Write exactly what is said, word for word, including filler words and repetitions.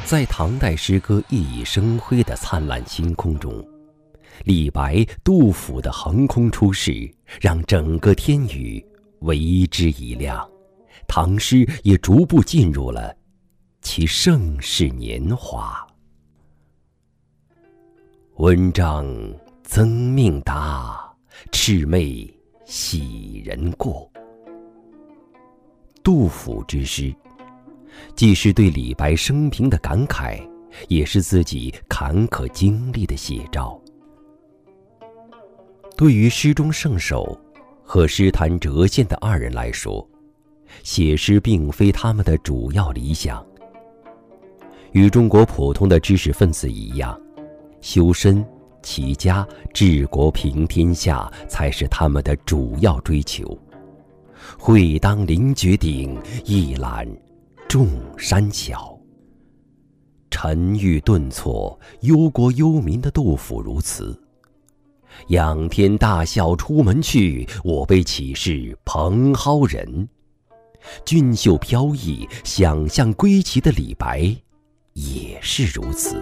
在唐代诗歌熠熠生辉的灿烂星空中，李白、杜甫的横空出世，让整个天宇为之一亮，唐诗也逐步进入了其盛世年华。文章曾命达，魑魅喜人过。杜甫之诗，既是对李白生平的感慨，也是自己坎坷经历的写照。对于诗中圣手和诗坛谪仙的二人来说，写诗并非他们的主要理想。与中国普通的知识分子一样，修身、齐家、治国平天下才是他们的主要追求。会当凌绝顶，一览众山小。沉郁顿挫、忧国忧民的杜甫如此。仰天大笑出门去，我辈岂是蓬蒿人。俊秀飘逸、想象归奇的李白也是如此。